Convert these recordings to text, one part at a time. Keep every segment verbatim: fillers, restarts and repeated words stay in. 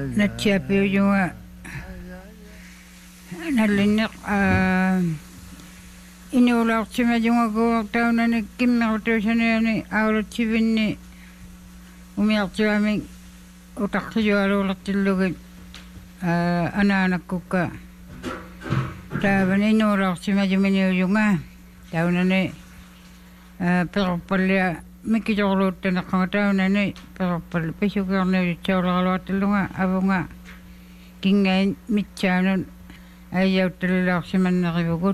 natsiapiu junga nallinneq inuulaartima junga kuartaunani kimmerutuusaniani aulatsivinni umiartuami utaqqijualuulertillugit anaanakkukka taavani inuulaartima juminiujunga taunani peruppalia mikijorluuttaneqqanga taunani peruppal pisukiorniutsauleraluartillunga avunga kingain mitsaanun ayyauttalilaarsиманнерivukut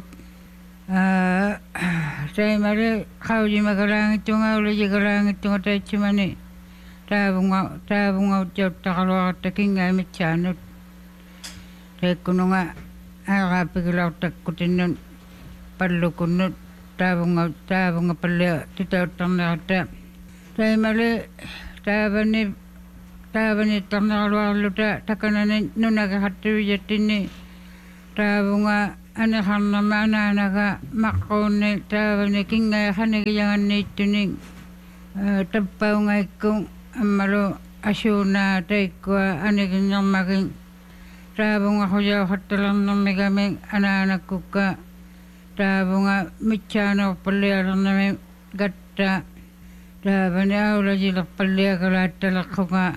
taimale qaujimagalaangittunga ulajigalaangittunga taitsimani taavunga taavunga utjauttaqaluaratta kingai mitsaanut taikkununga aaqaapigilaortakkutinnun pallukunnut taavunga taavunga pallia titauttarneratta taimale taavani taavani tarneraluarluta takanani nunagahattuijattinni taavunga aneqarnama anaanaga maqqunni taavani kingai qanigiyanganniittuni tappaungaikku ammalu asuuna taikkua aniginnermagin taavunga hujauqattalernermigami anaanakkukka taavunga mitsaanerpallialernami gatta taavani aulajilerpalliagalaattaleqqunga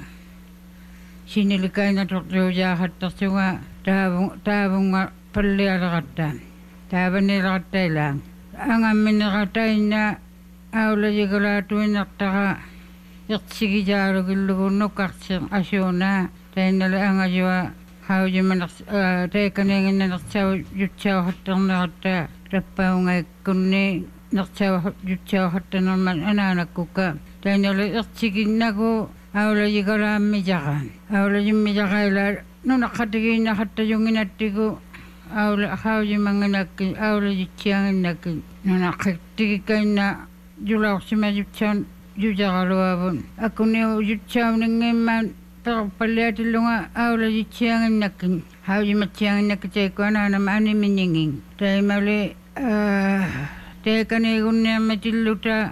sinilikainatortuujaaqattarsuga taavunga taavunga pallialeratta taavanilerataila angammineratainna aulajigalaatuinertaqa ertsigijaalugillugunnuqqarsi asuuna tainale angajua haujimana taikanianginnanertsau jutsauhatternerata tappaungaikkunni nertsau jutsauhatternerman anaanakkukka tainale ertsiginnagu aulajigalaammijaqa aulajimmijaqa nunaqqatigiinnahattajunginattigu aula haujimanginakki aulajitsianginnakki nunaqqattigikkainna julaursima jutsaan jujaqaluavun akkuniu jutsauningimman peruppailiatillunga aulajitsianginnakki haujimatsianginnakki taikku anaanama animiningin taimali taikanigunniammatilluta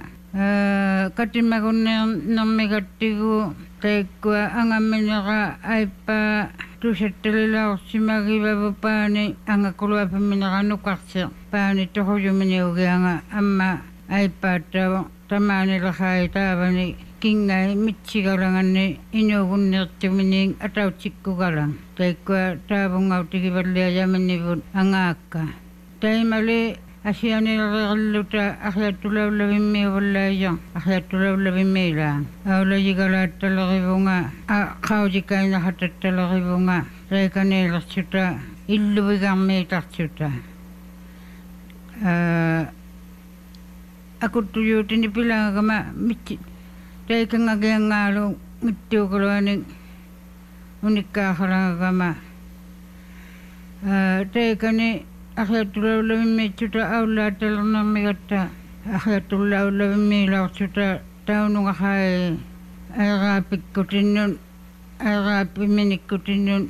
katimagunniarnermigattigu taikkua angamminera aippa tusattalilaussimagivavu paani angakuluapamminera nuqarsi paani tohujuminiugianga amma aippaattavo tamaanileqai taavani kingai mitsigalanganni inuugunnertuminiing atautsikkugalang taikkua taavungautigivalliajaminivut angaakka taimali asianilerilluta aqiattulaulavimmiuvallaija aqiattulaulavimmiilaang aulajigalaattalerigunga qaujikainahatattalerigunga taikaniilersuta illuvigarmiitarsuta akuttuyuutini pilangagama mitsi taikangagiangaalu mittuugaluani unikkaaxalangagama taikani aqiattulaulavimmiitsuta aulaattalernermigatta aqiattulaulavimmiilaorsuta taunungaqai airaapikutinnun airaapiminikutinnun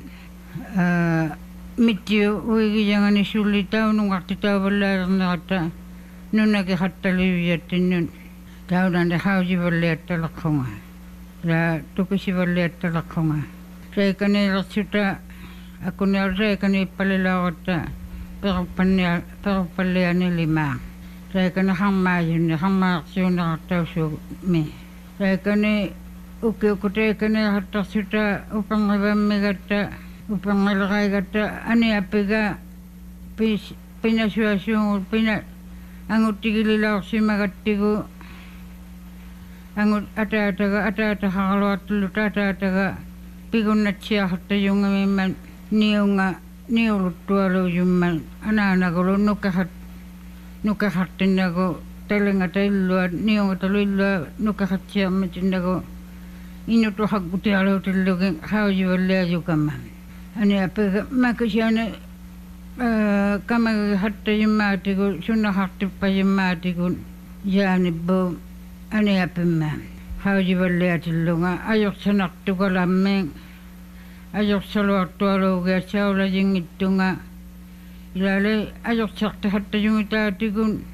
mittiu uigijangani sulli taunungarti tauvallaalernerata nunagiqattaliujattinnun taunani haujivalliattaleqqunga la tukisivalliattaleqqunga taikaniilersuta akkuniaru taikaniippalilaorata peruppannia peruppalliani lima taikani hammaajunni hammaarsiunerartausuumi taikani ukiuku taikani hattarsuta upangivammigatta upangilqaigatta aniappiga pis pinasuasuungut pina anguttigililaorsimagattigu angut ataataga ataataqaqaluartulluta ataataga pigunnatsiaqattajungamimman niunga niuluttualuujumman anaanagulu nukahat nukahattinnagu talingata illua niungatalu illua nukahatsiammitinnagu inutuhakkutialuutillugin haujivalliajukamma aniappiga makisiani kamagihattajimmaatigu sunnahartippajimmaatigun jaanibbu aniapimma haujivalliatillunga ajorsanartukalammiin ajorsaluartualuugia saulajingittunga ilale ajorsaartahattajumitaatigun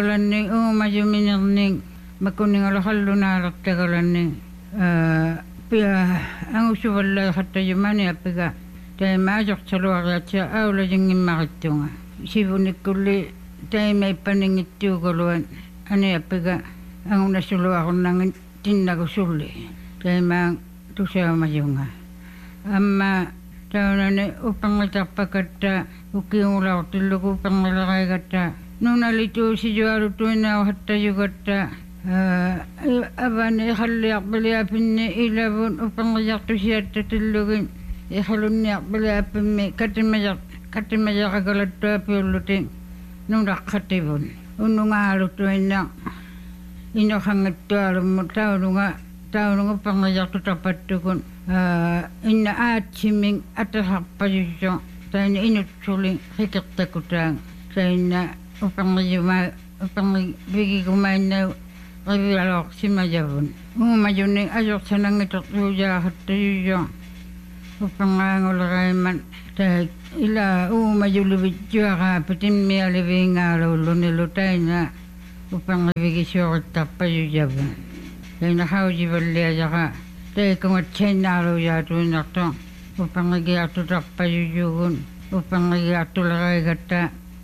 sunnagalanni uumajuminerning makuningala hallunaalartagalanni pia angusuvalla hattajumani apiga taima ajortaluariatia aula jingimmarittunga sivunikkulli taima ippaningittiugoluan ani apiga angunasuluarunnangin tinnagusulli taima tusaamayunga amma taunane upangitarpakatta ukiungulaortilluku upangilaraigatta nunalituusijualutuinau hattajugatta avani ikhalliarpiliapinni ilavun upangijartusiattatillugi ikhalunniarpiliapimmi katimajar katimajarakalattuapiulluti nulaqqattivun unnungaalutuinna inoqangattualummu taununga taununga upangijartutarpattukun inna aatsimming atasarpajussu taina inutsuli rikirtakutaang taina upangijuma upangivigikumainna rivialoq simajavun uumajunni ajorsanangitortuujaahattayuyyo upangaanguleriimman ta ila uumajulivitjuaqaapi timmialiviingaaluullunilu taina upangivigisuorittarpajujavun taina hausivalliajaqa taikungat sainaaluujaatuinarto upangigiartutarpajujjugun upangigiartuleraigatta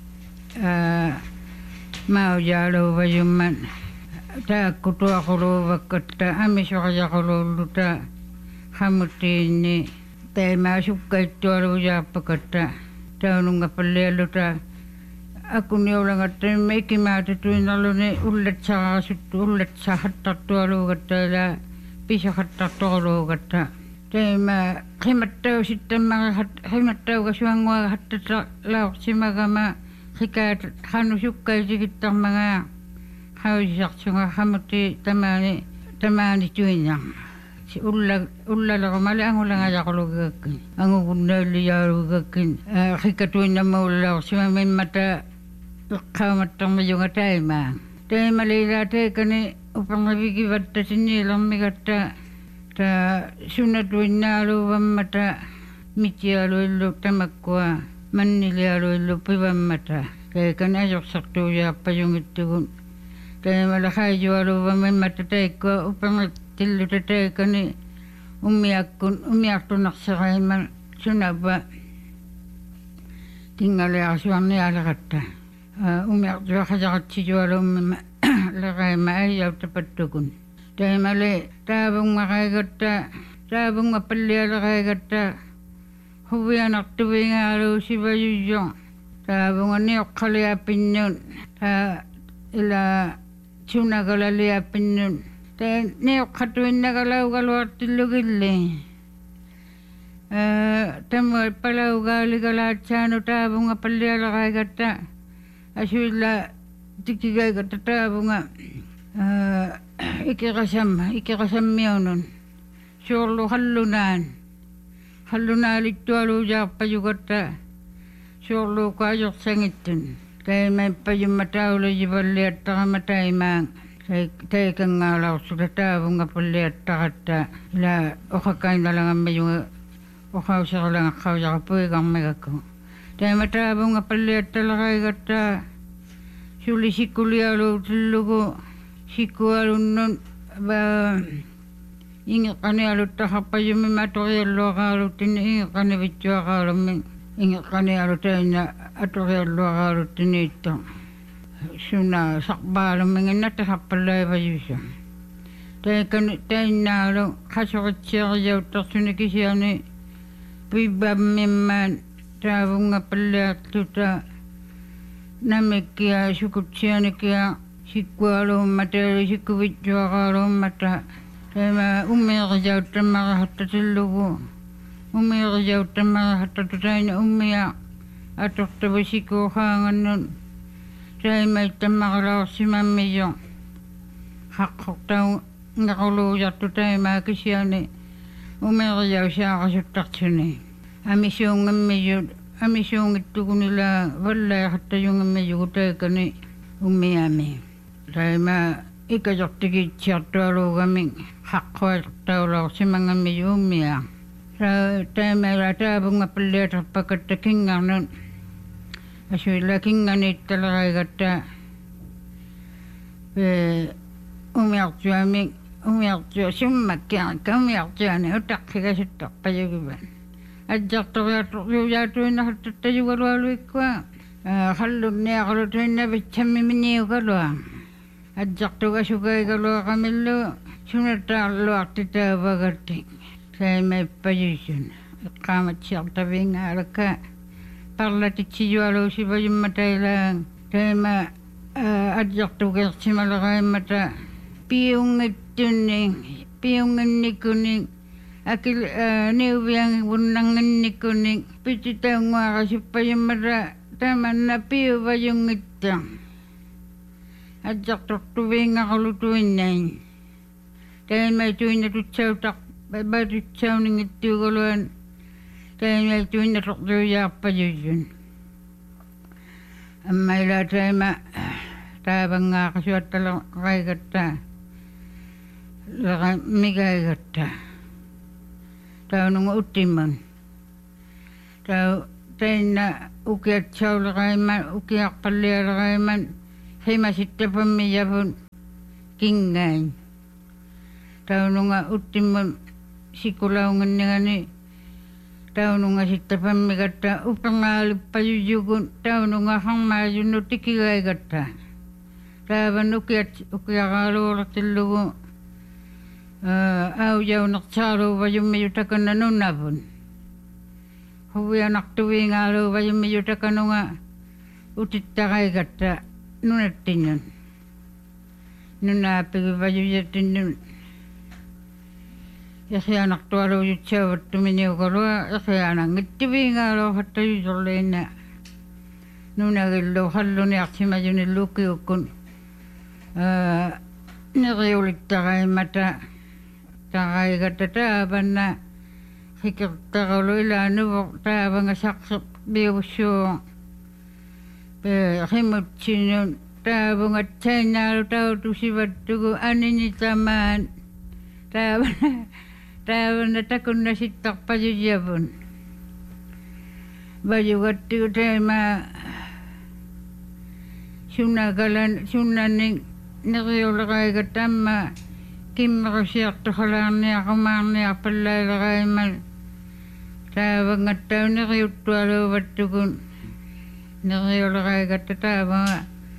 maujaaluuvajumman taakkutuaquluuvakkatta amisoqajaquluulluta hamuttiinni taimaasukkaittualuujaarpakatta taunungapallialluta akuniulangattaimma ikimaatatuinarluni ullatsaraasuttu ullatsahattartualuugatta ila pisaqattartoquluugatta taima qimattausittammari qimattaugasuanguaga hattata laorsimagama hikaat hanusukkaisigittармагаа hausisartunga hamutti tamaani tamaani tuinna ulla ullalермали angulangajaqulugakkin angugunnaalliyaalugakkin hikatuinnamaullaorsima mimmata eqqaumattarmajunga taimaa taimaliilaa taikani upangavigivatta sinniilermigatta ta sunatuinnaaluuvammata mitialuillu tamakkua mannilialuillu pivammata taikani ajorsartuujaarpajungittugun taimala haijualuuvammimmata taikkua upangittilluta taikani ummiakkun ummiartunarseraimman sunapa tingaliarsuarnialeratta ummiartuaqajaqatsijualuummima leraima aijauttapattukun taimale taavungaqaigatta taavungapallialeraigatta huvianartuviingaaluusivajuyyo taavunganioqqaliapinnun ta ila sunagalaliapinnun ta nioqqatuinnagaluugaluartillugilli tamma palaugaaligalaatsaaanu taavungapallialeraigatta asuilla tikigaigatta taavunga ikirasam ikirasammiunun suorlu hallunaan hallunaalittualuujaarpajugatta suorluuka ajorsangittun taimaippajummma taulajivalliattaqama taimaang taikangaalaorsuta taavungapalliattaqatta ila oqakkainalangammajunga oqauseralangaqqaujaqapuigarmigakku taima taavungapalliattaleraigatta suli sikkulialuutillugu sikkualunnun va ingeqqanialuttarpajummi matorialluaqaaluttinni ingeqqanivitsuaqaalummi ingeqqanialutainna atorialluaqaaluttiniitto suna saqpaalumminginnatta sarpallaivajussu taikani tainnaalu qasoritsiariauttersuni kisiani pibbammimmaan taavungapalliartuta namikkia sukutsianikia sikkualuummata sikkuvitsuaqaaluummata taima ummiiqijauttammarahattatillugu ummiiqijauttammarahattatu taina ummia atortavasikuuqaangannun taimaittammaqalaorsimammiyo haqqortau ngaquluujartu taimaa kisiani ummiiqijausaaqasuttartuni amisuungammiyu amisuungittukunila vallaiqattajungammijugu taikani ummiami taima ikajortigitsiartualuugaming haqquartaulaorsimangammiyu ummia taimala taavungapalliatarpakatta kingarnun asuilla kinganiittaleraigatta umiartuami umiartua summakkian kamiartiani utaqqigasuttaqpajugivan ajjartoriatujujaatuinartattajugalualuikkua hallunniaqalutuinna vitsammiminiugalua ajjartugasukaigaluaqamillu sunataalluartitaavagatti saimaippajussun iqqaamatsiartaviingaalakka parlatitsijualuusivajummatailaang taima ajjartugersimalaqaimmata piungittunni piunginnikuni akil niuviang vunnanginnikuni pititaunguaqasuppajumata tamanna piuvajungitta ajjartortuviingaqalutuinnain taimai tuinna tutsautaq batutsauningittuugaluan taimai tuinna tortuujaarpajussun ammaila taima taavangaaqasuattalaqaigatta laqa migaigatta taununga uttimman tau tainna ukiatsaulaqaimman ukiaqqallialaqaimman himasittapammi kingain taununga uttimman sikulaungannigani taununga sittapammigatta upangaaluppajujukun taununga hammaajunnu tikigaigatta taavan ukiat ukiaqaaluulartillugu aujauneqsaaluuvajummijutakana nunnavun huvianaqtuviingaaluuvajummijutakannunga utittaqaigatta nunattinnun nunaappigivajujattinnun yaqianaqtualuujutsaavattуминиугалуа yaqianangittiviingaaluuqattayusorliinna nunagillu halluniarsimajunilluukiukkun neriulittaqaimmata taqaigatta taavanna hikirtaqalu ilaanuvo taavanga saqseq biuvussuuq pe himutsinun taavunga tsainaalu tautusivattugu aninitamaan taavanna taavanna takunna sittarpajujavun vajugattigu taimaa sunnagalan sunnaning neriulaqaigatta amma kimmerusiartuqalaarniaqamaarniarpallailaqaimal taavangattau neriuttualuuvattukun neriulaqaigatta taavanga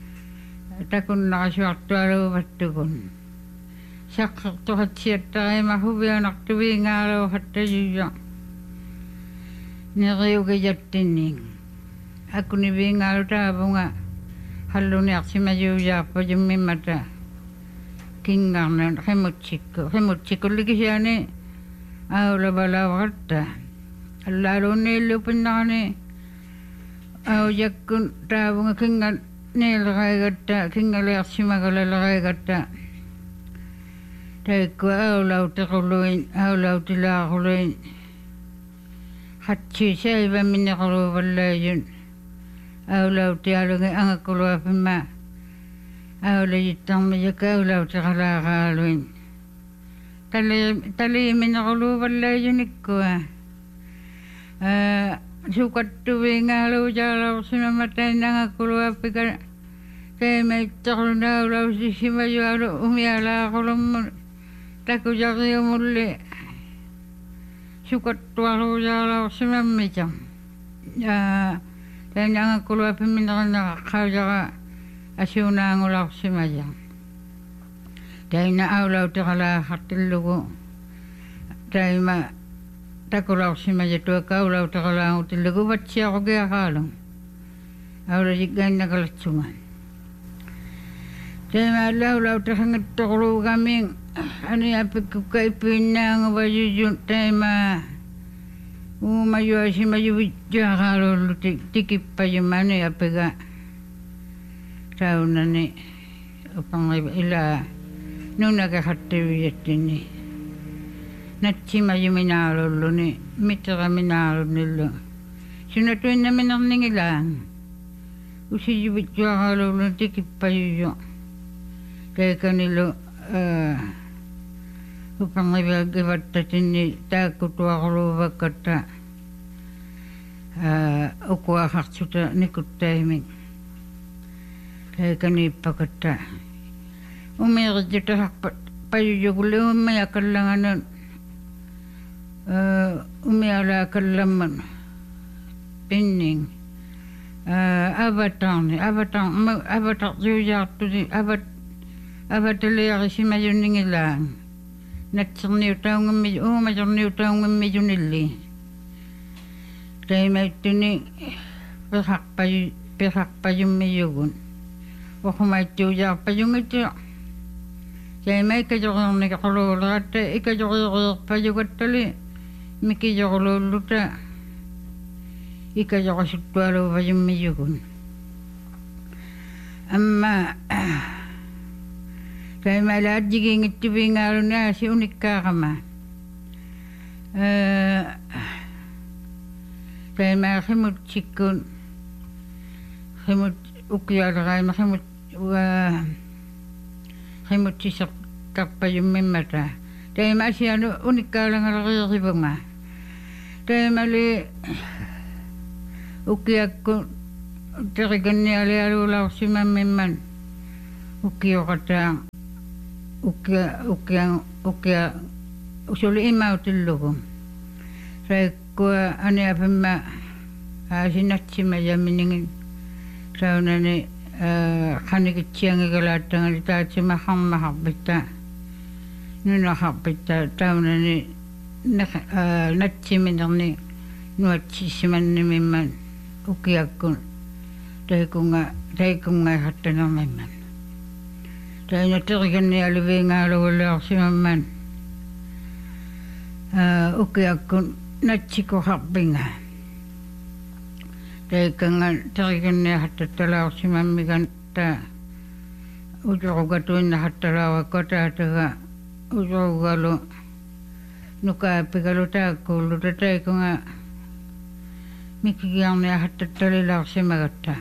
takunnaqasuartualuuvattukun saqqertuqatsiattaqaima huvianartuviingaaluuqattayuja neriugijattinning akuniviingaalu taavunga halluniarsimajuujaarpajummimmata kingarnan himutsikku himutsikkullikisiani aulavalauqatta allaaluunniillupinnaqani aujakkun taavunga kingan niilaqaigatta kingaliarsimagalalaqaigatta taikkua aulautiquluin aulautilaaquluin hatsi saivamminniqaluuvallaajun aulautialungi angakkuluapimma aulajittarmijaka aulautiqalaaqaaluin tali taliiminequluuvallaajunikkua sukattuviingaaluujaalausimamatainangakkuluappika taimaittaqluna aulausissimaju umialaaqulummun takujariumulli sukattualuujaalausimammica tainangakkuluappimmineqanaqaqqaujaqa asuunaangulaussimaja taina aulautiqalaaqartillugu taima takulaussimaja tuakka aulautiqalaangutillugu vatsiaqugiaqaalun aulajikgaannakalatsungan taima allaulautiqangattoquluugamiin aniapikkukka ippiinnaanguvajujun taima uumajuasimajuvitjuaqaalullu tikippajuma aniapiga taunani upangiva ilaa nunakaqattivijattinni natsimajuminaalulluni miteraminaalunnillu sunatuinnaminarningilaang usijuvitjuaqaalullu tikippajujju kaikanillu upangiva givattatinni taakkutuaquluuvakkatta ukuaqartuta nikuttaimik kaikaniippakatta umiirijjutasarpat payujukulle ummia kallanganan umiala kallaman pinning avatarni avatar avatar juujaartuli avat avatalearisimayunningilaan natserniutaungummi uumaserniutaungummi taimattuni perhaqpaju perhaqpajummiyugun oqumaittuujaarpajungittu taimai kajornerniqaluuleratta ikajorioriorpajugattali mikijorluulluta ikajorasuttualuupajummiyugun amma taimalaatjigiingittuviingaalunnaasi unikkaaqama eh taimaaximut sikkun ximut ukialeraima ximut wa ximut sisartarpajummimmata taimaasianu unikkaalangaleriirivunga taimali ukiakku terikannialialuulaorsimamimman ukioqataa ukia ukia ukia usuli imautillugu saikkua aniapimma aasinatsima yaminingin saunani qanikitsиангигалааттангали таатсимахармахарпитта нунахарпитта таунани натсиминерни нуатсиссиманнимимман укиаккун тайкунга тайкунга хаттанермимман тайнатериганни аливиингаалугуллеорсимамман а укиаккун натсикохарпинга taikangan tarikanne hattatalaaorsimammigan ta utorugatuinna hattalaawa kotaataga utorugalu nukaapigalu taakkuullu tataikunga mikigiarnia hattatalilaorsimagatta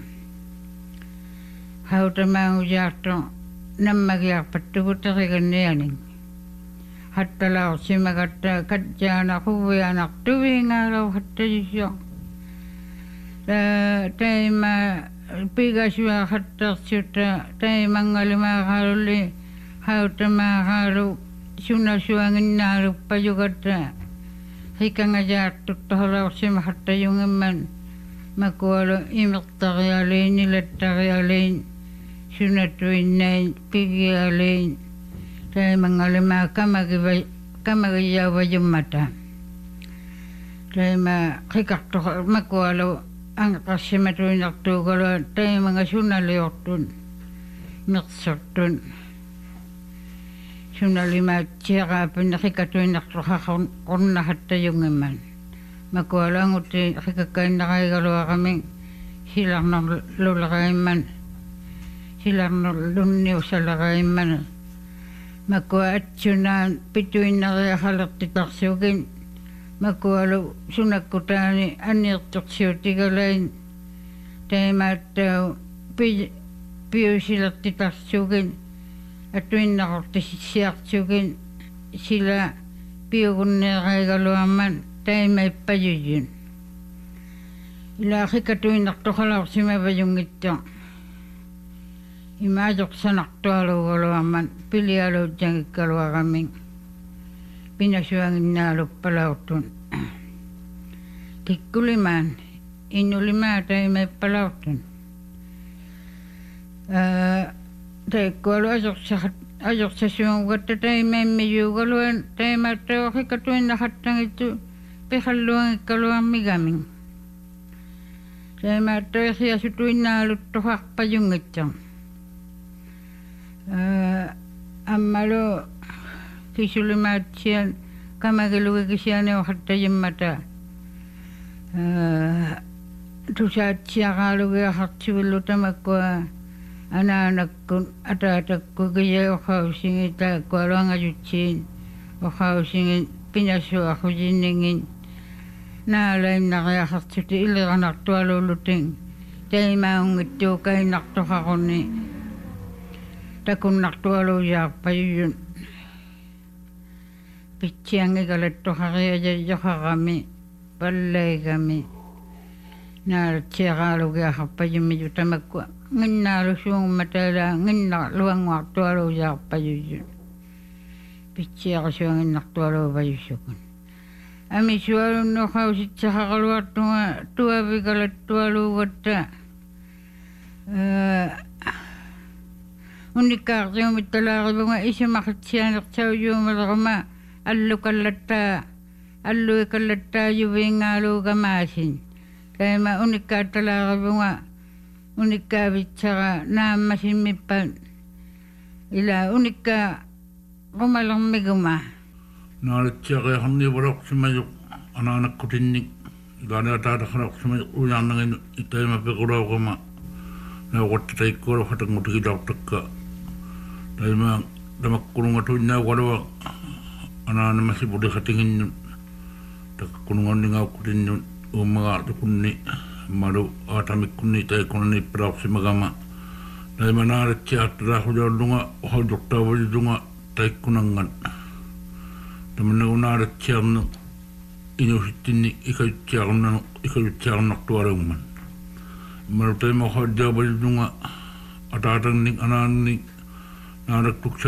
hautamaangujaarto nammagiarpattugu tarikannianing hattalaaorsimagatta katjaana quvianartuviingaalau hattajissio taima pigasua hattarsuta taimangalimaagaluli hautamaaгаlu sunasuanginnaalu pajugata hikangajaartuttahalaorsima hattajungamman makualu imertarialiin nilattarialiin sunatuinnain pigialiin taimangalimaa kamagiva kamagiyaavajummata taima hikartu makualu angqassimattuinartuugalu taimanga sunaliortun mersortun sunalimaatiaqaapinna hikatuinartuqaqorn qornahattajungamman makualangutti hikakkainneraigaluaqami hilarnerluleraimman hilarnerlunniusaleraimman makua atsunaan pituinneriaqalertitarsuugin makualu sunakkutaani anniirtorsiutigalain taimaattau pi piusilertitarsuugin atuinnaqortisissiarsuugin sila piugunneeraigaluamman taimaipajujun ilaaqikatuinnartoqalaorsimavajungitto imaajorsanartualuugaluamman pilialuutjangikkaluaqaming pinasuanginnaaluppalaortun kikkulimaan innulimaa taimaippalaortun taikkualu ajorsahat ajorsasuungatta taimaimmijuugaluan taimaattauqikatuinnahattangittu piqalluangikkaluarmigaming taimaattauqiasutuinnaaluttoqarpajungitso ammalu kisulimaatsian kamagilugikisianiuqattajimmata tusaatsiaqaalugiaqartivillu tamakkua anaanakkun ataatakku kiyaoqausingi taakkualuangajutsiin oqausingin pinassuaqujiningin naalaimnariaqartuti iliranartualuulluting taimaungittuu kainnartoqaqunni takunnartualuujaarpajujun pitsiangigalattoqariajajoqarami pallaigami naalatsiaqaalugiaqarpajummiyu tamakkua nginnaalusuungumataala nginna luanguartualuujaarpajujun pitsiaqasuanginnartualuuvajusukun ami sualunnoqausitsaqaqaluartunga tuavikalattualuugatta э уникаартиумитталааривунга исимақитсианертауюумалерма аллукаллаттаа аллуикаллаттаажувиингаалуугамаасин таима уникаатталааривунга униккаавитсара нааммасиммиппа ила уникка румалермигума наалатсиақиарни валорсимaju анаанаккутинник ганаатаатахарақсимaju уяарнагин таима пекулаугама нааваттаиккуала хатангутигилартакка таима тамаккулунгатуиннаагуалуа анаанамаси пулихатигинну таккулунгорнингауккутинну ууммагаартукунни малу аатамиккунни таиккунни пилаарсимагама таима наалатсиаатталаахулиорлунга охалдортаавалилунга таиккунангат таманнагунааратсиарне инуситтинни икаютсиарнано икаютсиарнартуалуумман Menurut saya mau kerja baju dunga, ada ada nih anak nih, anak tuksa